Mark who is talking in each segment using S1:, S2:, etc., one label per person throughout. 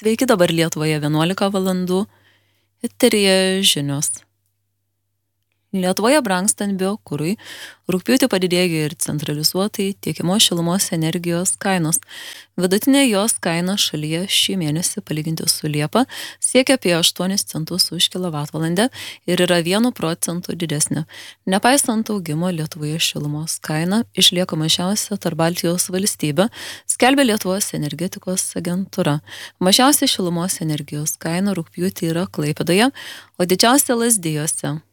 S1: Sveiki, dabar Lietuvoje 11 valandų. Eteryje žinios. Lietuvoje brangstant biokurui, rugpjūtį padidėjo ir centralizuotai tiekiamo šilumos energijos kainos. Vidutinė jos kaina šalyje šį mėnesį palyginti su Liepa siekia apie 8 centus už kilovatvalandę ir yra 1% didesnė. Nepaisant augimo, Lietuvoje šilumos kaina išlieka mažiausia tarp Baltijos valstybių, skelbia Lietuvos energetikos agentūra. Mažiausia šilumos energijos kaina rugpjūtį yra Klaipėdoje, o didžiausia Lazdijuose.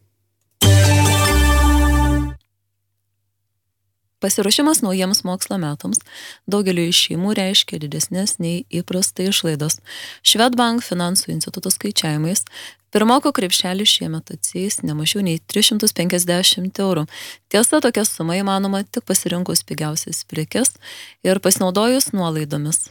S1: Pasiruošimas naujiems mokslo metams daugeliu šeimų reiškia didesnės nei įprastai išlaidos. Švedbank finansų instituto skaičiavimais pirmoko krepšelis šiemet atsieis ne mažiau nei 350 eurų. Tiesa, tokia suma įmanoma tik pasirinkus pigiausias prekes ir pasinaudojus nuolaidomis.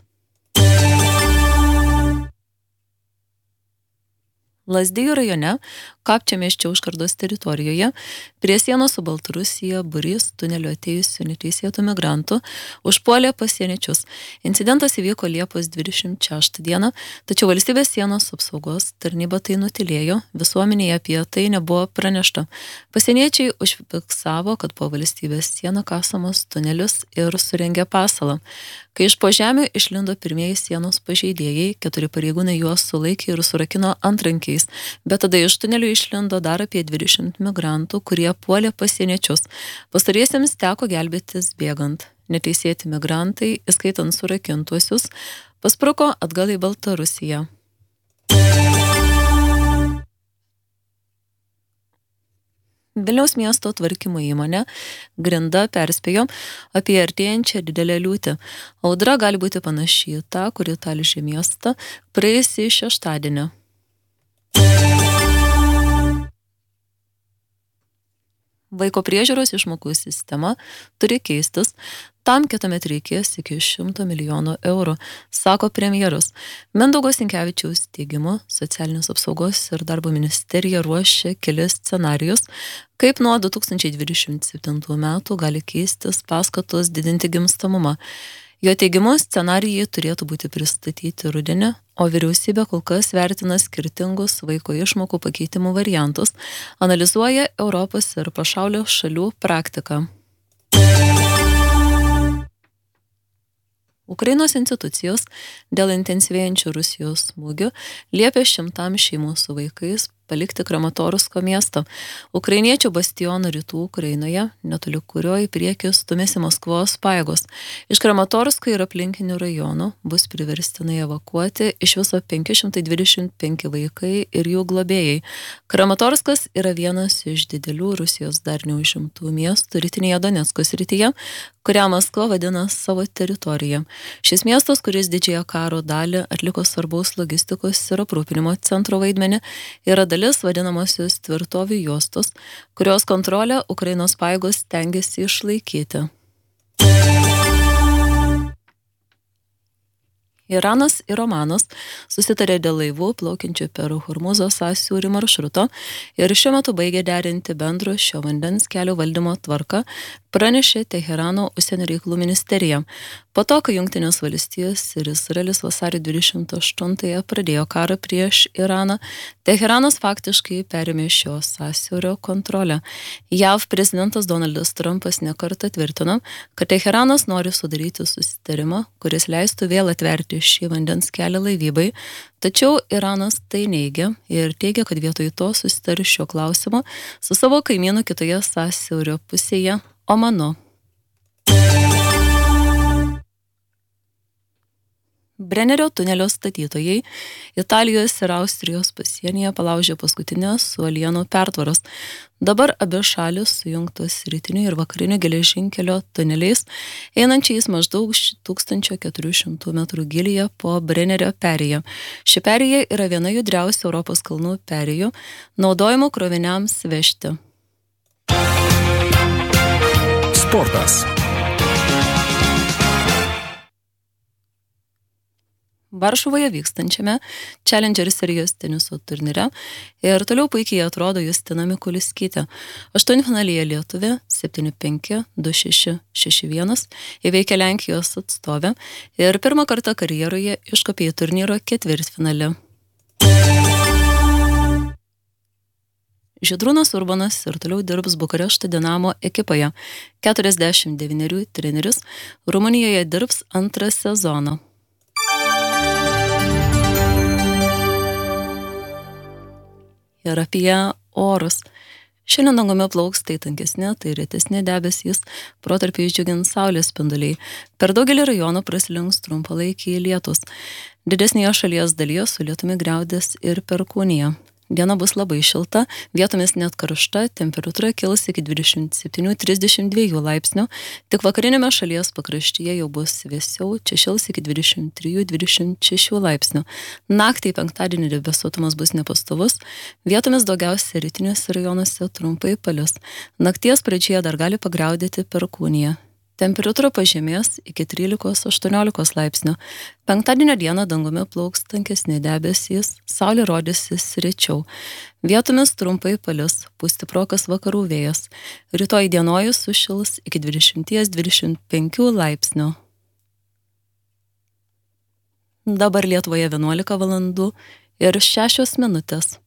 S1: Lazdijų rajone, Kapčiamiesčio užkardos teritorijoje, prie sienos su Baltarusija būrys tuneliu atėjusių neteisėtų migrantų užpuolė pasieniečius. Incidentas įvyko Liepos 26 dieną, tačiau valstybės sienos apsaugos tarnyba tai nutilėjo, visuomenėje apie tai nebuvo pranešta. Pasieniečiai užfiksavo, kad po valstybės sieną kasamas tunelis ir surengė pasalą. Kai iš po žemių išlindo pirmieji sienos pažeidėjai, 4 pareigūnai juos sulaikė ir surakino antrankiais, bet tada iš tunelių išlindo dar apie 20 migrantų, kurie puolė pasieniečius. Pastariesiems teko gelbėtis bėgant. Neteisėti migrantai, įskaitant surakintuosius, paspruko atgal į Baltarusiją. Vilniaus miesto tvarkymo įmonė Grinda perspėjo apie artėjančią didelę liūtį. Audra gali būti panaši į tą, kuri talžė miestą praėjusį šeštadienį. Vaiko priežiūros išmokų sistema turi keistis, tam kitąmet reikės iki 100 milijonų eurų, sako premjeras. Mindaugo Sinkevičiaus teigimu, socialinės apsaugos ir darbo ministerija ruošia kelis scenarijus, kaip nuo 2027 metų gali keistis paskatos didinti gimstamumą. Jo teigimu, scenarijai turėtų būti pristatyti rudenį, o vyriausybė kol kas vertina skirtingus vaiko išmokų pakeitimų variantus, analizuoja Europos ir pasaulio šalių praktiką. Ukrainos institucijos dėl intensyvėjančių Rusijos smūgių liepia 100 šeimų su vaikais palikti Kramatorsko miestą. Ukrainiečių bastionų rytų Ukrainoje, netoli kurio į priekį stumėsi Maskvos pajėgos. Iš Kramatorsko ir aplinkinių rajonų bus priverstinai evakuoti iš viso 525 vaikai ir jų globėjai. Kramatorskas yra vienas iš didelių Rusijos dar neužimtų miestų rytinėje Donecko srityje, kurią Maskva vadina savo teritoriją. Šis miestas, kuris didžiąją karo dalį atliko svarbaus logistikos ir aprūpinimo centro vaidmenį, yra dalis vadinamosios tvirtovių juostos, kurios kontrolę Ukrainos pajėgos stengiasi išlaikyti. Iranas ir Omanas susitarė dėl laivų plaukiančių per Hormuzo sąsiaurį maršruto ir šiuo metu baigė derinti bendro šio vandens kelio valdymo tvarką, pranešė Teherano užsienio reikalų ministerija. Po to, kai Jungtinės valstijos ir Izraelis vasario 28-ąją pradėjo karą prieš Iraną, Teheranas faktiškai perėmė šio sąsiaurio kontrolę. JAV prezidentas Donaldas Trumpas nekartą tvirtino, kad Teheranas nori sudaryti susitarimą, kuris leistų vėl atverti šį vandens kelią laivybai, tačiau Iranas tai neigia ir teigia, kad vietoj to susitari šiuo klausimu su savo kaimynu kitoje sąsiaurio pusėje Omanu. Brennerio tunelio statytojai Italijos ir Austrijos pasienyje palaužė paskutinės uolienų pertvaras. Dabar abi šalis sujungtos rytiniu ir vakariniu geležinkelio tuneliais, einančiais maždaug 1400 metrų gylyje po Brennerio perėją. Ši perėja yra viena judriausių Europos kalnų perėjų, naudojimo kroviniams vežti.
S2: Sportas.
S1: Varšuvoje vykstančiame Challenger serijos teniso turnyre ir toliau puikiai atrodo Justina Mikuliskytė. Aštuntfinalyje Lietuvė 7-5, 2-6, 6-1 įveikė Lenkijos atstovę ir pirmą kartą karjeroje iškopė į turnyro ketvirtfinalį. Žydrūnas Urbanas ir toliau dirbs Bukarešto Dinamo ekipoje. 49 treneris Rumunijoje dirbs antrą sezoną. Ir apie orus. Šiandien dangumi plauks tai tankesni, tai retesni debesys, protarpiais džiugins saulės spinduliai. Per daugelį rajonų praslinks trumpalaikiai lietus. Didesnėje šalies dalyje su lietumi griaudės ir perkūnija. Diena bus labai šilta, vietomis net karšta, temperatūra kils iki 27-32 laipsnių, tik vakarinėme šalies pakraštyje jau bus vėsiau, čia šils iki 23-26 laipsnių. Naktį penktadienį debesuotumas bus nepastovus, vietomis daugiausia rytiniuose rajonuose trumpai palis. Nakties pradžioje dar gali pagriaudėti perkūnija. Temperatūra pažemės iki 13-18 laipsnių. Penktadienio dieną dangumi plauks tankesni debesys, saulė rodysis rečiau. Vietomis trumpai palis, pūs stiprokas vakarų vėjas. Rytoj dienojus sušils iki 20-25 laipsnių. Dabar Lietuvoje 11 valandų ir 6 minutės.